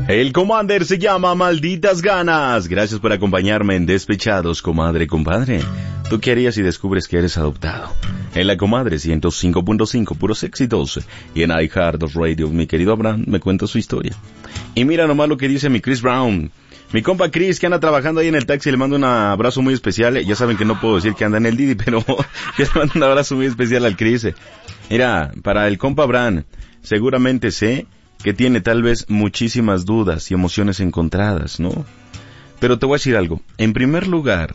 El Commander se llama Malditas Ganas. Gracias por acompañarme en Despechados, comadre, compadre. ¿Tú qué harías si descubres que eres adoptado? En la Comadre 105.5, puros éxitos. Y en iHeartRadio, mi querido Abraham me cuenta su historia. Y mira nomás lo que dice mi Chris Brown. Mi compa Chris, que anda trabajando ahí en el taxi, le mando un abrazo muy especial. Ya saben que no puedo decir que anda en el Didi, pero yo le mando un abrazo muy especial al Chris. Mira, para el compa Abraham, seguramente sé que tiene tal vez muchísimas dudas y emociones encontradas, ¿no? Pero te voy a decir algo. En primer lugar,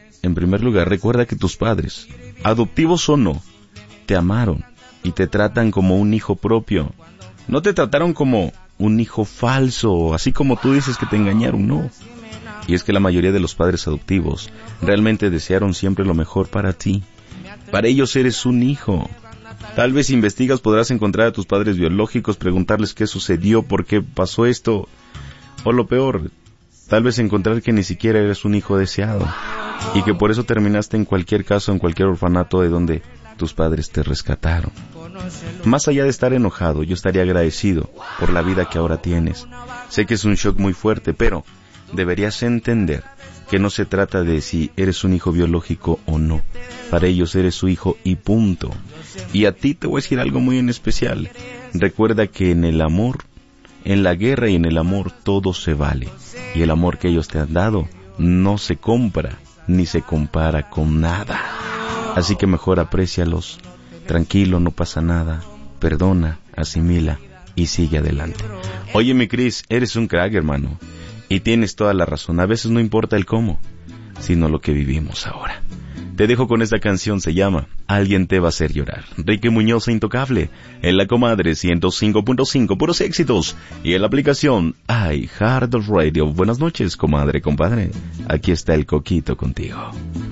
recuerda que tus padres, adoptivos o no, te amaron y te tratan como un hijo propio. No te trataron como un hijo falso, así como tú dices que te engañaron, no. Y es que la mayoría de los padres adoptivos realmente desearon siempre lo mejor para ti. Para ellos eres un hijo. Tal vez si investigas podrás encontrar a tus padres biológicos, preguntarles qué sucedió, por qué pasó esto, o lo peor, tal vez encontrar que ni siquiera eres un hijo deseado, y que por eso terminaste en cualquier caso, en cualquier orfanato de donde tus padres te rescataron. Más allá de estar enojado, yo estaría agradecido por la vida que ahora tienes. Sé que es un shock muy fuerte, pero deberías entender que no se trata de si eres un hijo biológico o no. Para ellos eres su hijo y punto. Y a ti te voy a decir algo muy en especial. Recuerda que en el amor, en la guerra y en el amor todo se vale. Y el amor que ellos te han dado no se compra ni se compara con nada. Así que mejor aprécialos. Tranquilo, no pasa nada. Perdona, asimila y sigue adelante. Oye, mi Chris, eres un crack, hermano. Y tienes toda la razón. A veces no importa el cómo, sino lo que vivimos ahora. Te dejo con esta canción, se llama Alguien te va a hacer llorar. Enrique Muñoz Intocable, en la Comadre 105.5, puros éxitos. Y en la aplicación iHeartRadio. Buenas noches, comadre, compadre. Aquí está el Coquito contigo.